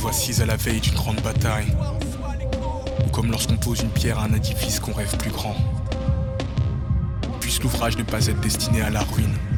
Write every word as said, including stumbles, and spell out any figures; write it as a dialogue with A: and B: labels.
A: vous assises à la veille d'une grande bataille. Ou comme lorsqu'on pose une pierre à un édifice qu'on rêve plus grand. Puisse l'ouvrage ne pas être destiné à la ruine.